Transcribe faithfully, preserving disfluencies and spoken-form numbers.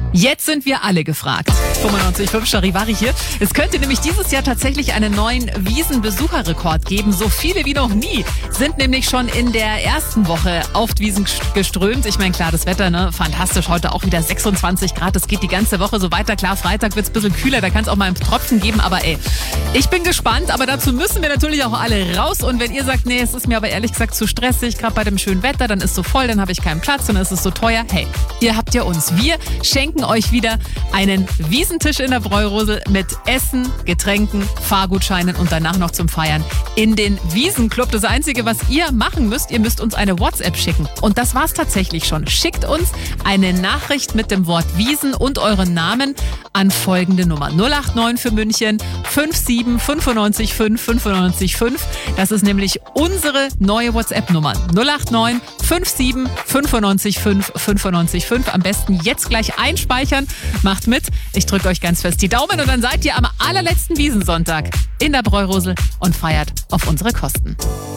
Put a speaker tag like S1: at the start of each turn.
S1: Jetzt sind wir alle gefragt. fünfundneunzig Komma fünf Charivari hier. Es könnte nämlich dieses Jahr tatsächlich einen neuen Wiesenbesucherrekord geben. So viele wie noch nie sind nämlich schon in der ersten Woche auf die Wiesn geströmt. Ich meine, klar, das Wetter, ne, fantastisch. Heute auch wieder sechsundzwanzig Grad. Es geht die ganze Woche so weiter. Klar, Freitag wird es ein bisschen kühler. Da kann es auch mal einen Tropfen geben. Aber ey, ich bin gespannt. Aber dazu müssen wir natürlich auch alle raus. Und wenn ihr sagt, nee, es ist mir aber ehrlich gesagt zu stressig, gerade bei dem schönen Wetter, dann ist es so voll, dann habe ich keinen Platz, dann ist es so teuer. Hey, ihr habt ja uns. Wir schenken euch wieder einen Wiesentisch in der Bräurosel mit Essen, Getränken, Fahrgutscheinen und danach noch zum Feiern in den Wiesenclub. Das Einzige, was ihr machen müsst, ihr müsst uns eine WhatsApp schicken. Und das war's tatsächlich schon. Schickt uns eine Nachricht mit dem Wort Wiesen und euren Namen an folgende Nummer. null acht neun für München fünf sieben fünf neun fünf fünf neun fünf. Das ist nämlich unsere neue WhatsApp-Nummer. null acht neun fünf sieben fünf neun fünf fünf neun fünf. Am besten jetzt gleich einspeichern. Macht mit. Ich drücke euch ganz fest die Daumen und dann seid ihr am allerletzten Wiesensonntag in der Bräurosel und feiert auf unsere Kosten.